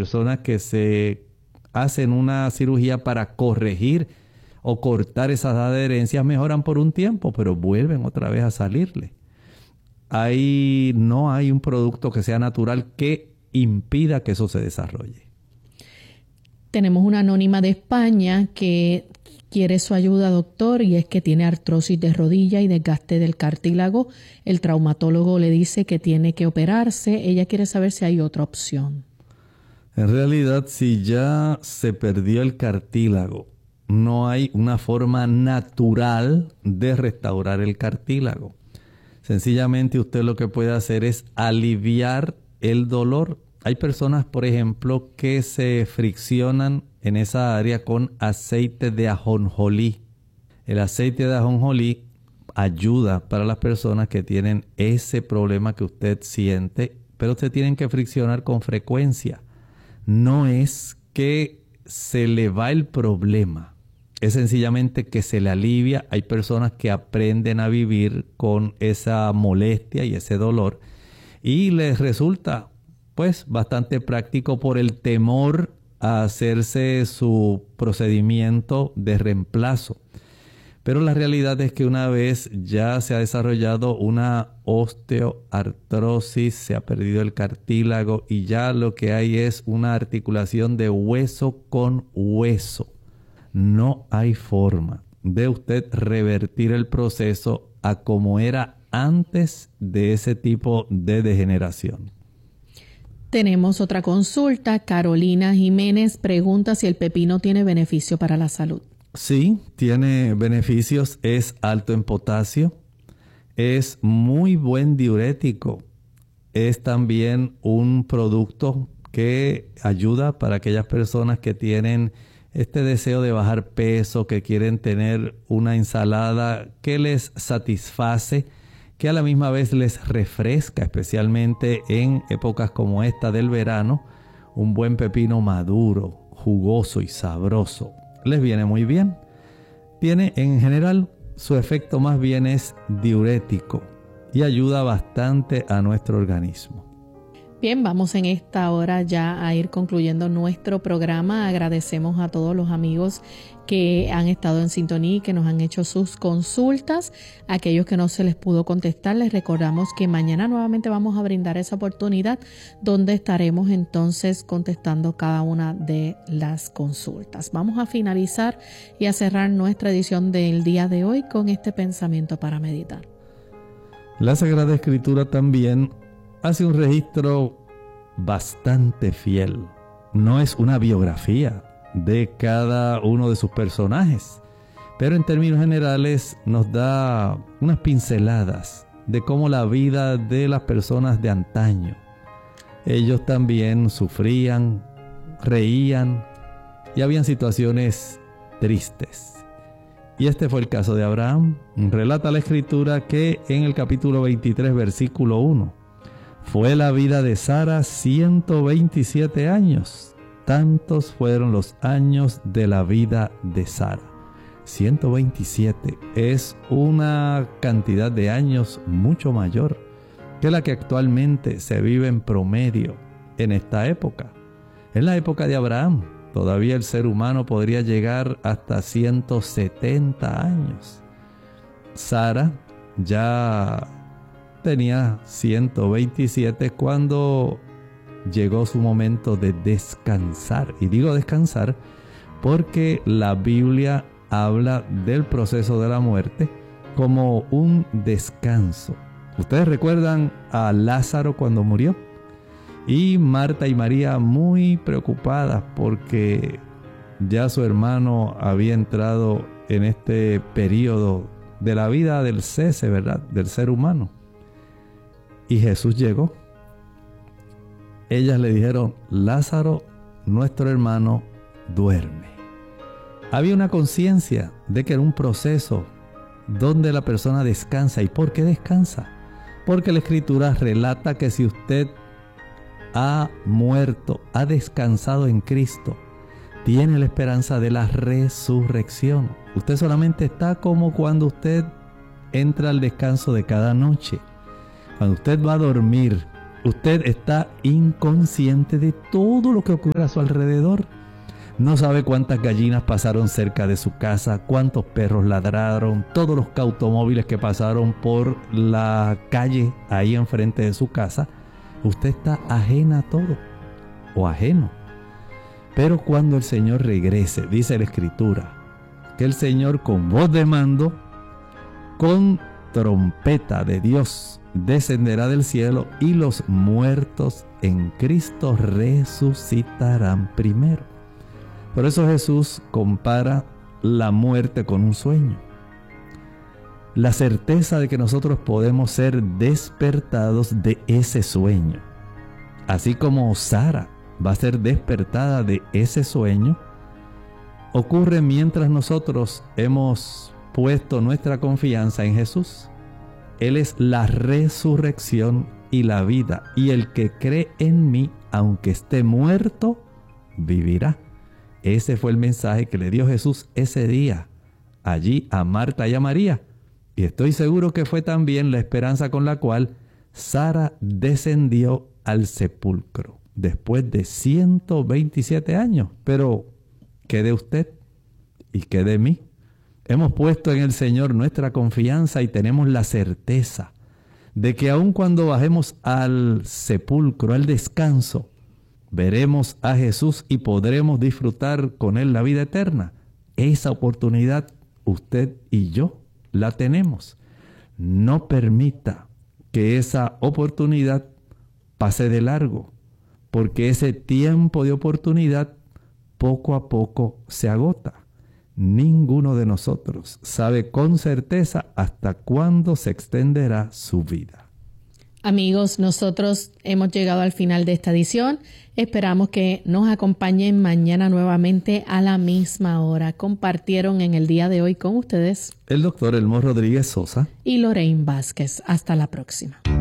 personas que se hacen una cirugía para corregir o cortar esas adherencias mejoran por un tiempo, pero vuelven otra vez a salirle. No hay un producto que sea natural que impida que eso se desarrolle. Tenemos una anónima de España que quiere su ayuda, doctor, y es que tiene artrosis de rodilla y desgaste del cartílago. El traumatólogo le dice que tiene que operarse. Ella quiere saber si hay otra opción. En realidad, si ya se perdió el cartílago, no hay una forma natural de restaurar el cartílago. Sencillamente usted lo que puede hacer es aliviar el dolor. Hay personas, por ejemplo, que se friccionan en esa área con aceite de ajonjolí. El aceite de ajonjolí ayuda para las personas que tienen ese problema que usted siente, pero se tienen que friccionar con frecuencia. No es que se le va el problema, es sencillamente que se le alivia. Hay personas que aprenden a vivir con esa molestia y ese dolor y les resulta pues bastante práctico por el temor a hacerse su procedimiento de reemplazo. Pero la realidad es que una vez ya se ha desarrollado una osteoartrosis, se ha perdido el cartílago y ya lo que hay es una articulación de hueso con hueso. No hay forma de usted revertir el proceso a como era antes de ese tipo de degeneración. Tenemos otra consulta. Carolina Jiménez pregunta si el pepino tiene beneficio para la salud. Sí, tiene beneficios. Es alto en potasio. Es muy buen diurético. Es también un producto que ayuda para aquellas personas que tienen este deseo de bajar peso, que quieren tener una ensalada que les satisface, que a la misma vez les refresca, especialmente en épocas como esta del verano. Un buen pepino maduro, jugoso y sabroso les viene muy bien. Tiene en general, su efecto más bien es diurético y ayuda bastante a nuestro organismo. Bien, vamos en esta hora ya a ir concluyendo nuestro programa. Agradecemos a todos los amigos que han estado en sintonía y que nos han hecho sus consultas. Aquellos que no se les pudo contestar, les recordamos que mañana nuevamente vamos a brindar esa oportunidad donde estaremos entonces contestando cada una de las consultas. Vamos a finalizar y a cerrar nuestra edición del día de hoy con este pensamiento para meditar. La Sagrada Escritura también hace un registro bastante fiel. No es una biografía de cada uno de sus personajes, pero en términos generales nos da unas pinceladas de cómo la vida de las personas de antaño. Ellos también sufrían, reían y habían situaciones tristes. Y este fue el caso de Abraham. Relata la Escritura que en el capítulo 23, versículo 1, fue la vida de Sara 127 años. Tantos fueron los años de la vida de Sara. 127 es una cantidad de años mucho mayor que la que actualmente se vive en promedio en esta época. En la época de Abraham, todavía el ser humano podría llegar hasta 170 años. Sara ya tenía 127 cuando llegó su momento de descansar. Y digo descansar porque la Biblia habla del proceso de la muerte como un descanso. ¿Ustedes recuerdan a Lázaro cuando murió? Y Marta y María muy preocupadas porque ya su hermano había entrado en este periodo de la vida del cese, ¿verdad? Del ser humano. Y Jesús llegó. Ellas le dijeron: Lázaro, nuestro hermano, duerme. Había una conciencia de que era un proceso donde la persona descansa. ¿Y por qué descansa? Porque la Escritura relata que si usted ha muerto, ha descansado en Cristo, tiene la esperanza de la resurrección. Usted solamente está como cuando usted entra al descanso de cada noche. Cuando usted va a dormir, Usted está inconsciente de todo lo que ocurre a su alrededor. No sabe cuántas gallinas pasaron cerca de su casa, cuántos perros ladraron, todos los automóviles que pasaron por la calle ahí enfrente de su casa. Usted está ajena a todo o ajeno. Pero cuando el Señor regrese, dice la Escritura, que el Señor con voz de mando, con trompeta de Dios, descenderá del cielo y los muertos en Cristo resucitarán primero. Por eso Jesús compara la muerte con un sueño. La certeza de que nosotros podemos ser despertados de ese sueño. Así como Sara va a ser despertada de ese sueño, ocurre mientras nosotros hemos puesto nuestra confianza en Jesús. Él es la resurrección y la vida, y el que cree en mí, aunque esté muerto, vivirá. Ese fue el mensaje que le dio Jesús ese día, allí a Marta y a María. Y estoy seguro que fue también la esperanza con la cual Sara descendió al sepulcro después de 127 años. Pero, ¿qué de usted y qué de mí? Hemos puesto en el Señor nuestra confianza y tenemos la certeza de que aun cuando bajemos al sepulcro, al descanso, veremos a Jesús y podremos disfrutar con Él la vida eterna. Esa oportunidad usted y yo la tenemos. No permita que esa oportunidad pase de largo, porque ese tiempo de oportunidad poco a poco se agota. Ninguno de nosotros sabe con certeza hasta cuándo se extenderá su vida. Amigos, nosotros hemos llegado al final de esta edición. Esperamos que nos acompañen mañana nuevamente a la misma hora. Compartieron en el día de hoy con ustedes el doctor Elmo Rodríguez Sosa y Lorraine Vázquez. Hasta la próxima.